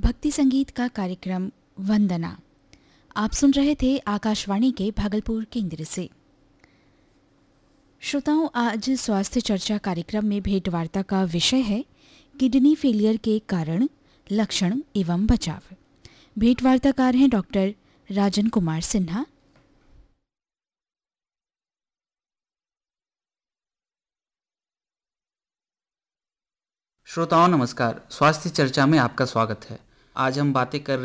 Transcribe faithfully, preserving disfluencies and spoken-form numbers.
भक्ति संगीत का कार्यक्रम वंदना आप सुन रहे थे आकाशवाणी के भागलपुर केंद्र से। श्रोताओं, आज स्वास्थ्य चर्चा कार्यक्रम में भेंट वार्ता का विषय है किडनी फेलियर के कारण, लक्षण एवं बचाव। भेंट वार्ताकार हैं डॉक्टर राजन कुमार सिन्हा। श्रोताओं नमस्कार, स्वास्थ्य चर्चा में आपका स्वागत है। आज हम बातें कर